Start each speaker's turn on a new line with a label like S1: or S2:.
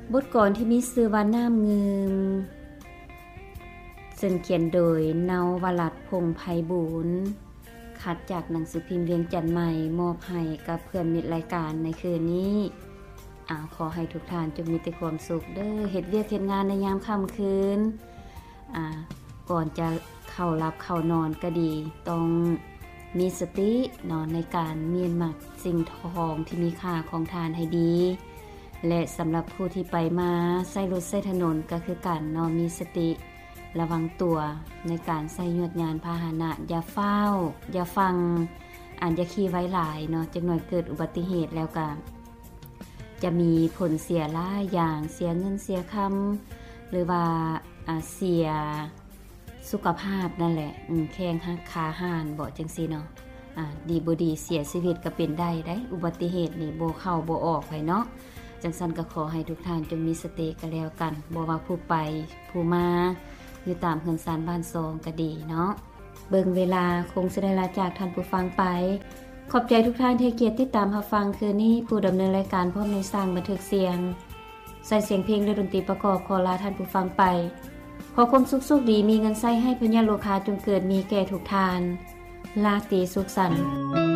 S1: บทกลอนที่มีชื่อว่าน้ำเงิมซึ่งเขียนโดยเนาวรัตน์พงษ์ไพบูลย์คัดจากหนังสือพิมพ์เวียงจันทน์ใหม่มอบให้กับเพื่อนมิตรรายการในคืนนี้ขอให้ทุกท่านจงมีแต่ความสุขเด้อเฮ็ดเวียกเฮ็ดงานในยามค่ำคืนก่อนจะเข้าหลับเข้านอนก็ดีต้องมีสตินอนในการเมียนหมักสิ่งทองที่มีค่าของทานให้ดีและสำหรับผู้ที่ไปมาใช้รถใช้ถนนก็คือการนอนมีสติระวังตัวในการใช้ยวดยานพาหนะอย่าฟ้าวอย่าฟังอย่าขี่ไว้หลายเนาะจักหน่อยเกิดอุบัติเหตุแล้วก็จะมีผลเสียหลายอย่างเสียเงินเสียคำหรือว่าเสียสุขภาพนั่นแหละแข้งหักขาห่านบ่จังซี่เนาะดีบ่ดีเสียชีวิตก็เป็นได้อุบัติเหตุนี่บ่เข้าบ่ออกไผเนาะจังซั่นก็ขอให้ทุกท่านจงมีสติกันแล้วกันบ่ว่าผู้ไปผู้มาอยู่ตามเฮือนศาลบ้านซองก็ดีเนาะเบิ่งเวลาคงสิได้ลาจากท่านผู้ฟังไปขอบใจทุกท่านที่เกียรติติดตามรับฟังคืนนี้ผู้ดำเนินรายการพร้อมในสร้างบันทึกเสียงใส่เสียงเพลงและดนตรีประกอบขอลาท่านผู้ฟังไปขอความสุขดีมีเงินใช้ให้พญาโลคาจงเกิดมีแก่ทุกทานลาตรีสุขสันต์